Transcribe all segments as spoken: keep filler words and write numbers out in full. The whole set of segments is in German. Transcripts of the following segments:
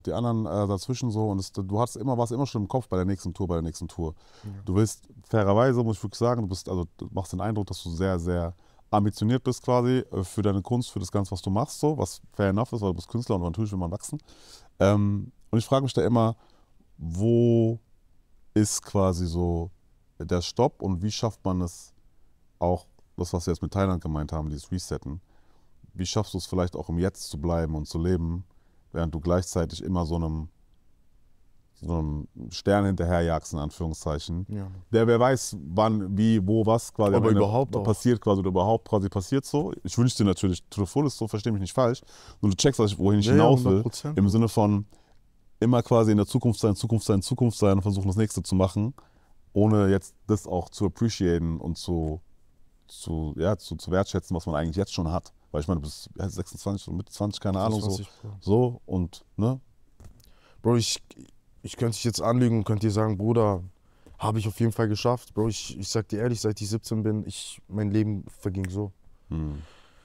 die anderen äh, dazwischen so und es, du hast immer, warst immer schon im Kopf bei der nächsten Tour, bei der nächsten Tour. Ja. Du willst, fairerweise muss ich wirklich sagen, du bist, also du machst den Eindruck, dass du sehr, sehr ambitioniert bist quasi äh, für deine Kunst, für das Ganze, was du machst, so, was fair enough ist, weil du bist Künstler und natürlich will man wachsen. Ähm, und ich frage mich da immer, wo ist quasi so der Stopp und wie schafft man es auch, das, was wir jetzt mit Thailand gemeint haben, dieses Resetten, wie schaffst du es vielleicht auch im Jetzt zu bleiben und zu leben, während du gleichzeitig immer so einem, so einem Stern hinterherjagst, in Anführungszeichen, Ja. der wer weiß, wann, wie, wo, was quasi Aber am Ende überhaupt auch. passiert quasi oder überhaupt quasi passiert so. Ich wünsche dir natürlich to the fullest, so verstehe mich nicht falsch, nur du checkst, was ich, wohin ich Ja, ja, hinaus will, hundert Prozent. im Sinne von immer quasi in der Zukunft sein, Zukunft sein, Zukunft sein und versuchen das Nächste zu machen, ohne jetzt das auch zu appreciaten und zu, zu, ja, zu, zu wertschätzen, was man eigentlich jetzt schon hat. Weil ich meine, du bist sechsundzwanzig, so Mitte zwanzig, keine Ahnung, so, sechsundzwanzig, Bro. so und, ne? Bro, ich, ich könnte dich jetzt anlügen und könnte dir sagen, Bruder, habe ich auf jeden Fall geschafft. Bro, ich, ich sag dir ehrlich, seit ich siebzehn bin, ich, mein Leben verging so. Hm.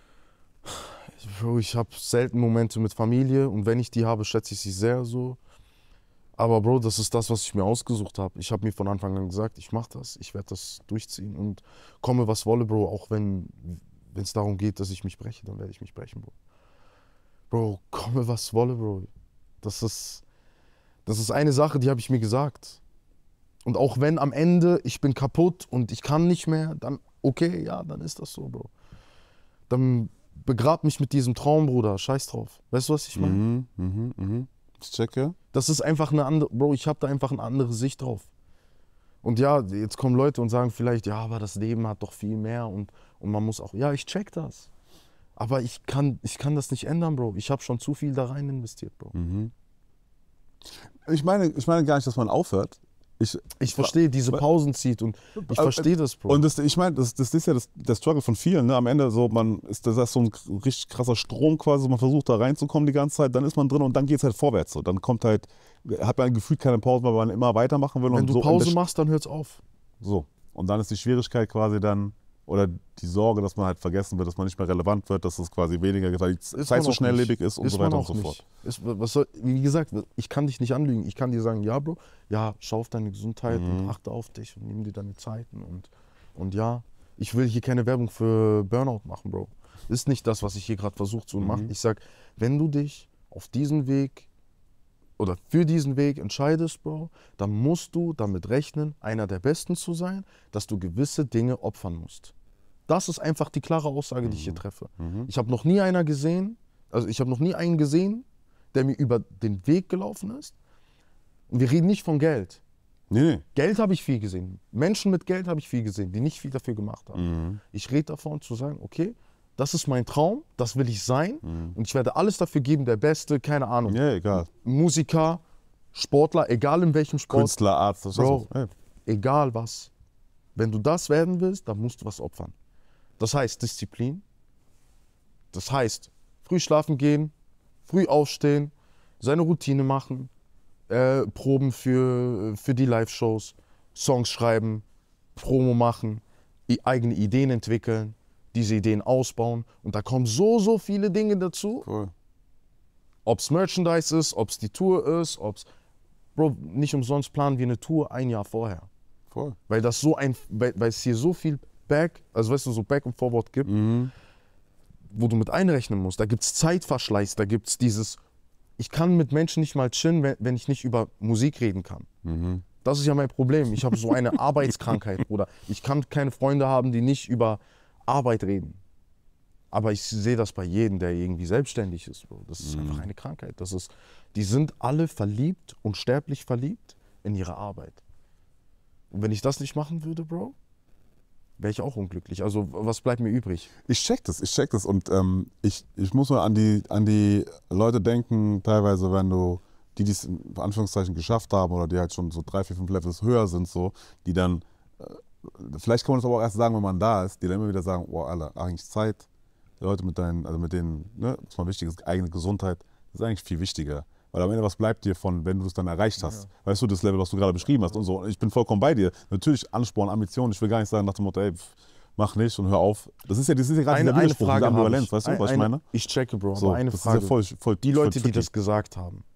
Bro, ich habe selten Momente mit Familie und wenn ich die habe, schätze ich sie sehr so. Aber Bro, das ist das, was ich mir ausgesucht habe. Ich habe mir von Anfang an gesagt, ich mache das, ich werde das durchziehen und komme was wolle, Bro, auch wenn wenn es darum geht, dass ich mich breche, dann werde ich mich brechen, Bro. Bro, komme was wolle, Bro. Das ist, das ist eine Sache, die habe ich mir gesagt. Und auch wenn am Ende ich bin kaputt und ich kann nicht mehr, dann okay, ja, dann ist das so, Bro. Dann begrab mich mit diesem Traum, Bruder, scheiß drauf. Weißt du, was ich meine? Mhm, mhm, mhm. Ich checke. Das ist einfach eine andere, Bro, ich habe da einfach eine andere Sicht drauf. Und ja, jetzt kommen Leute und sagen vielleicht, ja, aber das Leben hat doch viel mehr und, und man muss auch, ja, ich check das. Aber ich kann, ich kann das nicht ändern, Bro. Ich habe schon zu viel da rein investiert, Bro. Mhm. Ich meine, ich meine gar nicht, dass man aufhört. Ich, Ich verstehe, diese Pausen zieht und ich äh, verstehe das, Bro. Und das, ich meine, das, das ist ja das, der Struggle von vielen. Ne? Am Ende so, man ist, das ist so ein richtig krasser Strom quasi, man versucht da reinzukommen die ganze Zeit, dann ist man drin und dann geht es halt vorwärts. So. Dann kommt halt, hat man gefühlt keine Pause, weil man immer weitermachen will. Wenn und du so, Pause und der, machst, dann hört's auf. so. Und dann ist die Schwierigkeit quasi dann, oder die Sorge, dass man halt vergessen wird, dass man nicht mehr relevant wird, dass es quasi weniger, weil die Ist Zeit man so auch schnelllebig nicht. ist und Ist so man weiter und auch so nicht. fort. Ist, was soll, wie gesagt, ich kann dich nicht anlügen. Ich kann dir sagen, ja, Bro, ja, schau auf deine Gesundheit Mhm. und achte auf dich und nimm dir deine Zeiten. Und, und ja, ich will hier keine Werbung für Burnout machen, Bro. Ist nicht das, was ich hier gerade versuche zu Mhm. machen. Ich sag, wenn du dich auf diesen Weg oder für diesen Weg entscheidest, Bro, dann musst du damit rechnen, einer der Besten zu sein, dass du gewisse Dinge opfern musst. Das ist einfach die klare Aussage, die ich hier treffe. Mhm. Ich habe noch nie einer gesehen, also ich habe noch nie einen gesehen, der mir über den Weg gelaufen ist. Und wir reden nicht von Geld. Nee, nee. Geld habe ich viel gesehen. Menschen mit Geld habe ich viel gesehen, die nicht viel dafür gemacht haben. Mhm. Ich rede davon zu sagen, okay, das ist mein Traum, das will ich sein Mhm. und ich werde alles dafür geben, der Beste, keine Ahnung, Ja, egal. Musiker, Sportler, egal in welchem Sport, Künstler, Arzt, das ist Bro. so. Ey. egal was. Wenn du das werden willst, dann musst du was opfern. Das heißt Disziplin, das heißt früh schlafen gehen, früh aufstehen, seine Routine machen, äh, Proben für, für die Live-Shows, Songs schreiben, Promo machen, i- eigene Ideen entwickeln, diese Ideen ausbauen und da kommen so, so viele Dinge dazu. Cool. Ob es Merchandise ist, ob es die Tour ist, ob es... Bro, nicht umsonst planen wir eine Tour ein Jahr vorher. Voll. Weil das so ein, weil, weil es hier so viel Back, also weißt du, so Back und Forward gibt, Mhm. wo du mit einrechnen musst. Da gibt es Zeitverschleiß, da gibt es dieses, ich kann mit Menschen nicht mal chillen, wenn, wenn ich nicht über Musik reden kann. Mhm. Das ist ja mein Problem. Ich habe so eine Arbeitskrankheit, Bruder. Ich kann keine Freunde haben, die nicht über Arbeit reden. Aber ich sehe das bei jedem, der irgendwie selbstständig ist, Bro. Das ist Mhm. einfach eine Krankheit. Das ist, die sind alle verliebt, unsterblich verliebt in ihre Arbeit. Und wenn ich das nicht machen würde, Bro, wäre ich auch unglücklich. Also was bleibt mir übrig? Ich check das, ich check das und ähm, ich, ich muss mal an die, an die Leute denken, teilweise, wenn du, die dies in Anführungszeichen geschafft haben oder die halt schon so drei, vier, fünf Levels höher sind, so, die dann, äh, vielleicht kann man das aber auch erst sagen, wenn man da ist, die dann immer wieder sagen, oh, Alter, eigentlich Zeit, die Leute mit deinen, also mit denen, ne, das ist mal wichtig, ist eigene Gesundheit, das ist eigentlich viel wichtiger. Weil am Ende, was bleibt dir von, wenn du es dann erreicht hast? Ja. Weißt du, das Level, was du gerade beschrieben hast und so. Und ich bin vollkommen bei dir. Natürlich Ansporn, Ambition. Ich will gar nicht sagen nach dem Motto, ey, pff, mach nicht und hör auf. Das ist ja, das ist ja gerade Eine, dieser eine Widerspruch, Frage diese habe Ambivalenz, ich. weißt du, Ein- was ich eine, meine? Ich checke, Bro, So, aber eine das Frage. ist ja voll, voll, Die voll Leute, die tricky. das gesagt haben,